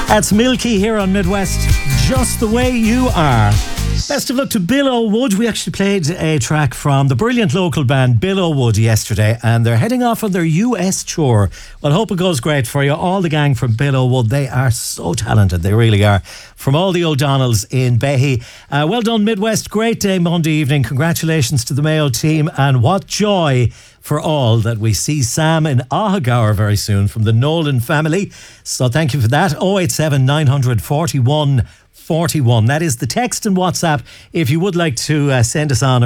That's Milky here on Midwest, Just the Way You Are. Best of luck to Bill O'Wood. We actually played a track from the brilliant local band Bill O'Wood yesterday, and they're heading off on their US tour. Well, hope it goes great for you. All the gang from Bill O'Wood, they are so talented, they really are. From all the O'Donnells in Behy. Well done, Midwest. Great day Monday evening. Congratulations to the Mayo team, and what joy for all that we see Sam in Ahagaur very soon from the Nolan family. So thank you for that. 087 941 41. That is the text and WhatsApp if you would like to send us on